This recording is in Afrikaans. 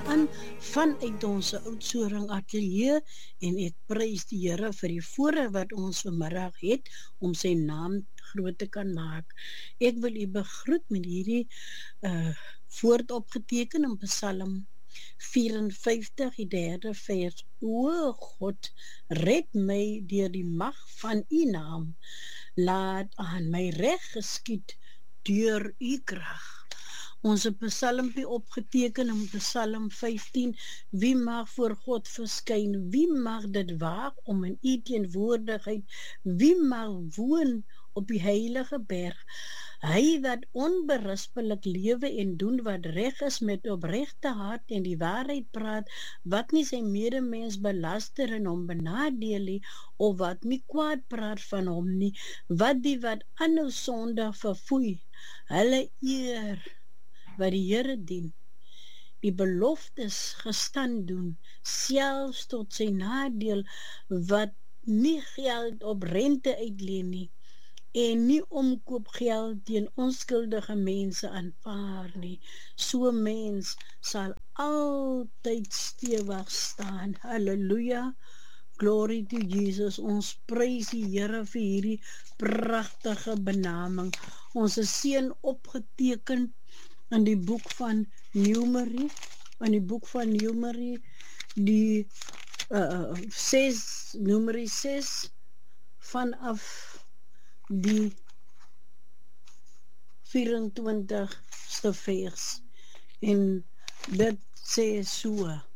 aan vanuit ons Oudtshoorn ateljee en ek prys die Here vir die voorreg wat ons vanmiddag het om sy naam groot te kan maak. Ek wil u begroet met hierdie woord opgeteken in Psalm 54, die 3de vers. O God, red my deur die mag van u naam. Laat aan my reg geskied deur u krag. Ons psalmpie opgeteken in Psalm 15, wie mag voor God verskyn, wie mag dit waag om in u teenwoordigheid, wie mag woon op die heilige berg, hy wat onberispelik lewe en doen wat reg is met opregte hart en die waarheid praat, wat nie sy medemens belaster en hom benadeel nie, of wat nie kwaad praat van hom nie, wat die wat aanhou sondig verfoei, hulle eer wat die Here dien, die beloftes gestand doen, selfs tot sy nadeel, wat nie geld op rente uitleen nie, en nie omkoopgeld teen onskuldige mense aanvaar nie. So mens sal altyd stewig staan. Halleluja, glory to Jesus. Ons prys die Here vir hierdie pragtige benaming. Ons is seën opgeteken in die boek van Numeri, die Numeri 6, vanaf die 24ste vers, en dit sê so: